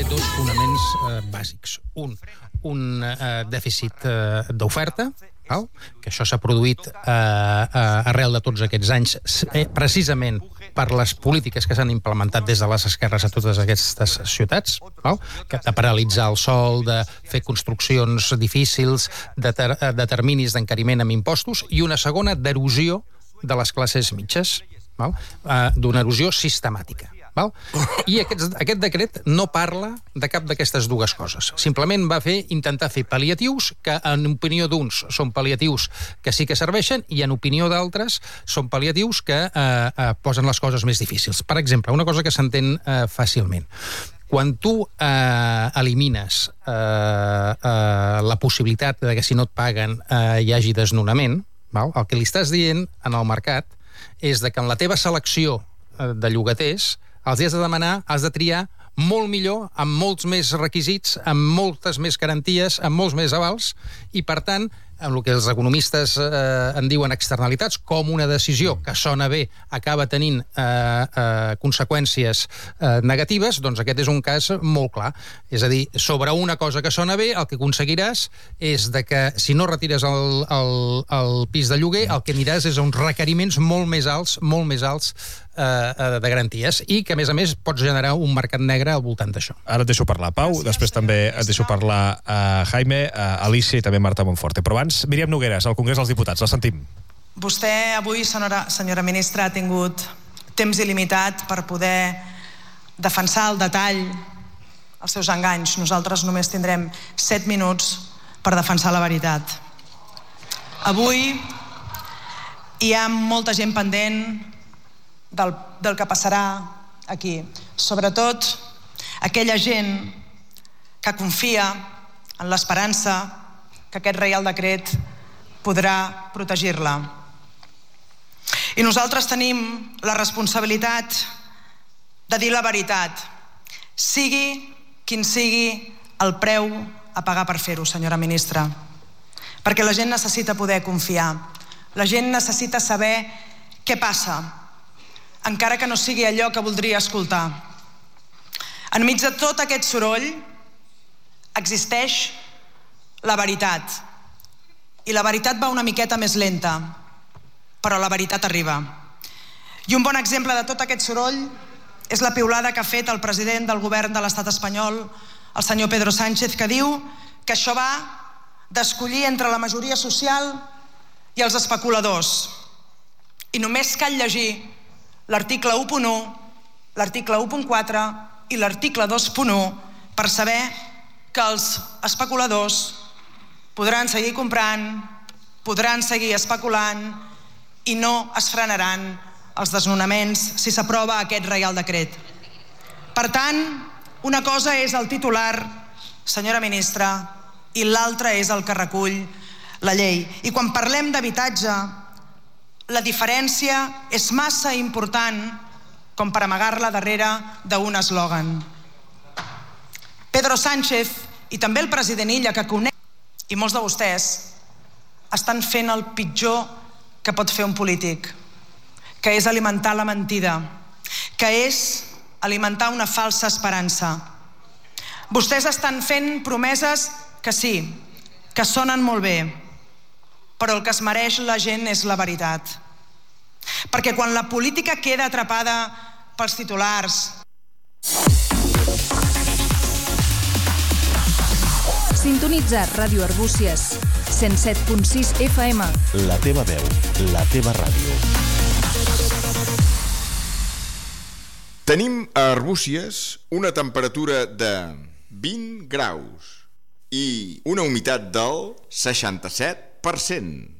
dos fonaments bàsics. Un dèficit d'oferta, que això s'ha produït arrel de tots aquests anys, precisament per les polítiques que s'han implementat des de les esquerres a totes aquestes ciutats, de paralitzar el sòl, de fer construccions difícils, de terminis d'encariment amb impostos, i una segona d'erosió de les classes mitges, d'una erosió sistemàtica. I aquest decret no parla de cap d'aquestes dues coses. Simplement va intentar fer pal·liatius que, en opinió d'uns, són pal·liatius que sí que serveixen, i en opinió d'altres són pal·liatius que posen les coses més difícils. Per exemple, una cosa que s'entén fàcilment. Quan tu elimines la possibilitat de que si no et paguen hi hagi desnonament, el que li estàs dient en el mercat és que en la teva selecció de llogaters els has de demanar, has de triar molt millor, amb molts més requisits, amb moltes més garanties, amb molts més avals, i per tant, amb el que els economistes en diuen externalitats, com una decisió que sona bé acaba tenint conseqüències negatives, doncs aquest és un cas molt clar. És a dir, sobre una cosa que sona bé, el que aconseguiràs és que si no retires el pis de lloguer, el que aniràs és a uns requeriments molt més alts de garanties, i que, a més, pots generar un mercat negre al voltant d'això. Ara et deixo parlar, Pau, després també et deixo parlar Jaime, Alicia i també Marta Monforte. Però abans, Míriam Nogueras, al Congrés dels Diputats, la sentim. Vostè avui, senyora ministra, ha tingut temps il·limitat per poder defensar al detall els seus enganys. Nosaltres només tindrem 7 minuts per defensar la veritat. Avui hi ha molta gent pendent del que passarà aquí. Sobretot aquella gent que confia en l'esperança que aquest Reial Decret podrà protegir-la. I nosaltres tenim la responsabilitat de dir la veritat, sigui quin sigui el preu a pagar per fer-ho, senyora ministra. Perquè la gent necessita poder confiar. La gent necessita saber què passa, encara que no sigui allò que voldria escoltar. Enmig de tot aquest soroll existeix la veritat. I la veritat va una miqueta més lenta, però la veritat arriba. I un bon exemple de tot aquest soroll és la piulada que ha fet el president del govern de l'estat espanyol, el senyor Pedro Sánchez, que diu que això va d'escollir entre la majoria social i els especuladors. I només cal llegir l'article 1.1, l'article 1.4 i l'article 2.1 per saber que els especuladors podran seguir comprant, podran seguir especulant i no es frenaran els desnonaments si s'aprova aquest Reial Decret. Per tant, una cosa és el titular, senyora ministra, i l'altra és el que recull la llei. I quan parlem d'habitatge, la diferència és massa important com per amagar-la darrere d'un eslògan. Pedro Sánchez i també el president Illa, que coneix, i molts de vostès, estan fent el pitjor que pot fer un polític, que és alimentar la mentida, que és alimentar una falsa esperança. Vostès estan fent promeses que sí, que sonen molt bé, però el que es mereix la gent és la veritat. Perquè quan la política queda atrapada pels titulars... Sintonitza Ràdio Arbúcies, 107.6 FM. La teva veu, la teva ràdio. Tenim a Arbúcies una temperatura de 20 graus i una humitat del 67%.